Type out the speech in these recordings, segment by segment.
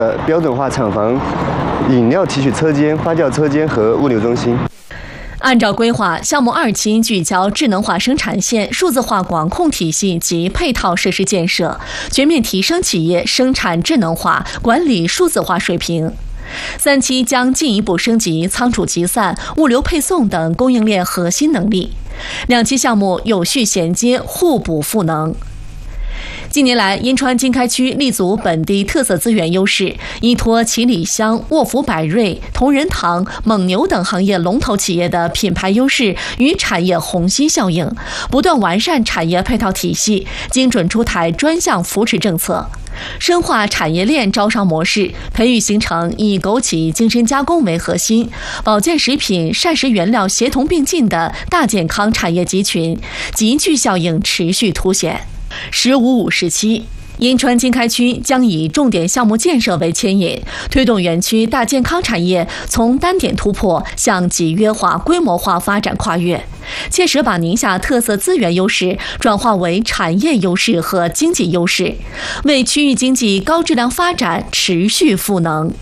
标准化厂房、饮料提取车间、发酵车间和物流中心。 按照规划，项目2期聚焦智能化生产线、数字化管控体系及配套设施建设，全面提升企业生产智能化、管理数字化水平。3期将进一步升级仓储集散、物流配送等供应链核心能力。2期项目有序衔接、互补赋能。近年来，银川经开区立足本地特色资源优势，依托七里香、沃福百瑞、同仁堂、蒙牛等行业龙头企业的品牌优势与产业虹吸效应，不断完善产业配套体系，精准出台专项扶持政策，深化产业链招商模式，培育形成以枸杞精深加工为核心、保健食品、膳食原料协同并进的大健康产业集群，集聚效应持续凸显。15-5时期，银川经开区将以重点项目建设为牵引，推动园区大健康产业从单点突破向集约化、规模化发展跨越，切实把宁夏特色资源优势转化为产业优势和经济优势，为区域经济高质量发展持续赋能。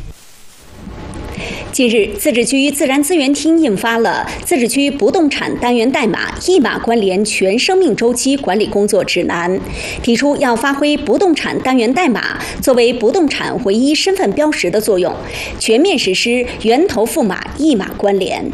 近日，自治区自然资源厅印发了《自治区不动产单元代码一码关联全生命周期管理工作指南》，提出要发挥不动产单元代码作为不动产唯一身份标识的作用，全面实施源头赋码一码关联。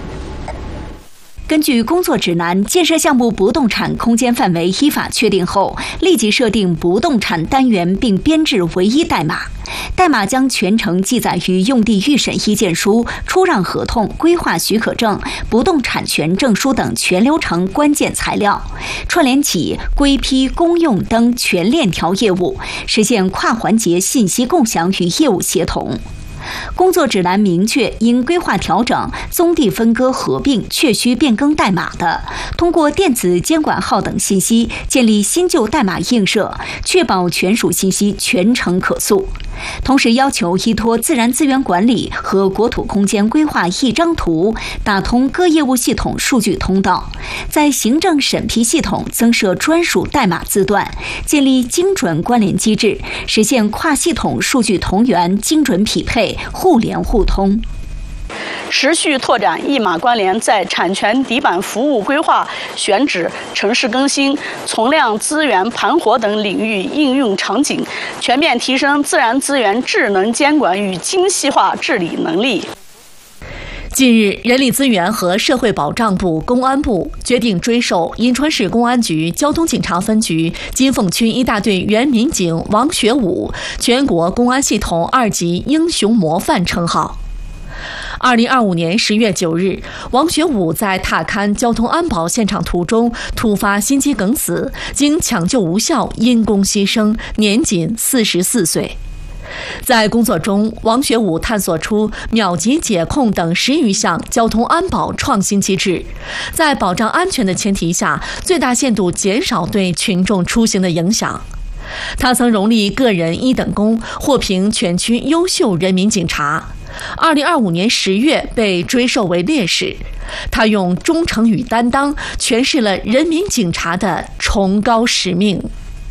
根据工作指南，建设项目不动产空间范围依法确定后，立即设定不动产单元并编制唯一代码。代码将全程记载于用地预审意见书、出让合同、规划许可证、不动产权证书等全流程关键材料，串联起规批、公用等全链条业务，实现跨环节信息共享与业务协同。工作指南明确，因规划调整、宗地分割合并确需变更代码的，通过电子监管号等信息建立新旧代码映射，确保权属信息全程可溯。同时要求依托自然资源管理和国土空间规划一张图，打通各业务系统数据通道，在行政审批系统增设专属代码字段，建立精准关联机制，实现跨系统数据同源、精准匹配、互联互通。 持续拓展一码关联在产权底板服务规划、选址、城市更新、从量资源盘活等领域应用场景，全面提升自然资源智能监管与精细化治理能力。 近日，人力资源和社会保障部、公安部决定追授银川市公安局交通警察分局金凤区一大队原民警王学武全国公安系统2级英雄模范称号。2025年10月9日，王学武在踏勘交通安保现场途中突发心肌梗死，经抢救无效因公牺牲，年仅44岁。在工作中，王学武探索出秒级解控等10余项交通安保创新机制，在保障安全的前提下，最大限度减少对群众出行的影响。他曾荣立个人1等功，获评全区优秀人民警察。2025年10月被追授为烈士。他用忠诚与担当诠释了人民警察的崇高使命。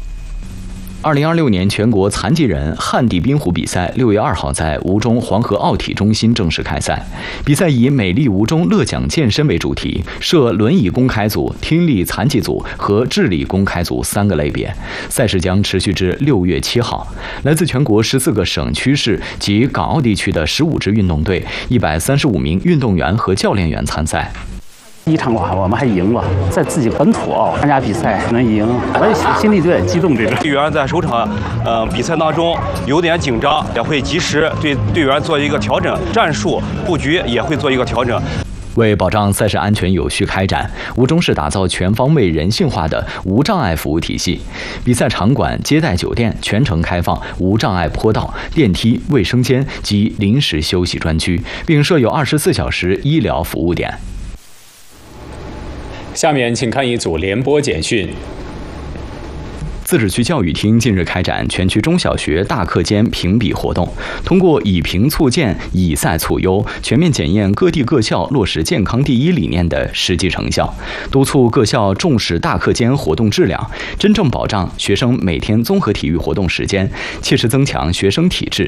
2026年全国残疾人旱地冰壶比赛6月2号在吴中黄河奥体中心正式开赛。比赛以美丽吴中乐享健身为主题，设轮椅公开组、听力残疾组和智力公开组3个类别。赛事将持续至6月7号。来自全国14个省区市及港澳地区的15支运动队、135名运动员和教练员参赛。 第一场的话，我们还赢了，在自己本土参加比赛能赢，我也心里有点激动。这个队员在首场比赛当中有点紧张，也会及时对队员做一个调整，战术布局也会做一个调整。 为保障赛事安全有序开展，吴中市打造全方位人性化的无障碍服务体系。比赛场馆、接待酒店全程开放无障碍坡道、电梯、卫生间及临时休息专区，并设有24小时医疗服务点。 下面请看一组联播简讯。 自治区教育厅近日开展全区中小学大课间评比活动，通过以评促建、以赛促优，全面检验各地各校落实健康第一理念的实际成效，督促各校重视大课间活动质量，真正保障学生每天综合体育活动时间，切实增强学生体质，